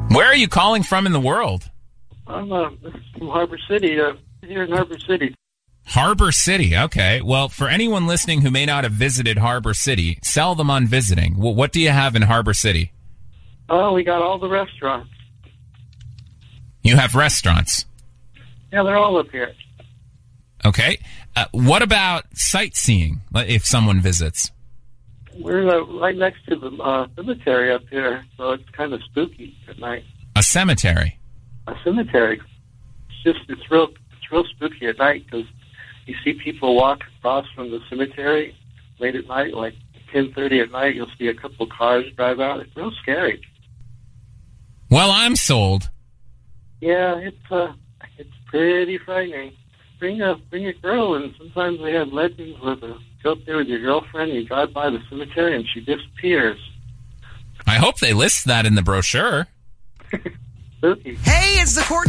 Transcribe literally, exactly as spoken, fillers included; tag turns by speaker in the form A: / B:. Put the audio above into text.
A: Where are you calling from in the world?
B: I'm uh, from Harbor City, uh, here in Harbor City.
A: Harbor City, okay. Well, for anyone listening who may not have visited Harbor City, sell them on visiting. Well, what do you have in Harbor City?
B: Oh, we got all the restaurants.
A: You have restaurants?
B: Yeah, they're all up here.
A: Okay. Uh, what about sightseeing, if someone visits?
B: We're uh, right next to the uh, cemetery up here, so it's kind of spooky at night.
A: A cemetery?
B: A cemetery. It's just, it's real, it's real spooky at night because you see people walk across from the cemetery late at night, like ten thirty at night. You'll see a couple cars drive out. It's real scary.
A: Well, I'm sold.
B: Yeah, it's uh, it's pretty frightening. Bring a bring a girl, and sometimes they have legends with a go up there with your girlfriend, and you drive by the cemetery, and she disappears.
A: I hope they list that in the brochure.
B: Spooky.
C: Hey, it's the Courtney